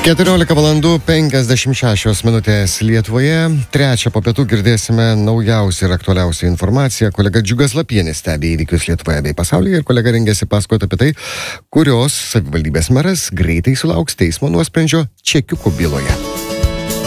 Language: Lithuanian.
14:56 Lietuvoje. Trečią po pietų girdėsime naujausią ir aktualiausią informaciją. Kolega Džiugas Lapienis stebi įvykius Lietuvoje bei pasaulyje ir kolega rengėsi pasakoti apie tai, kurios savivaldybės meras greitai sulauks teismo nuosprendžio čekiukų byloje.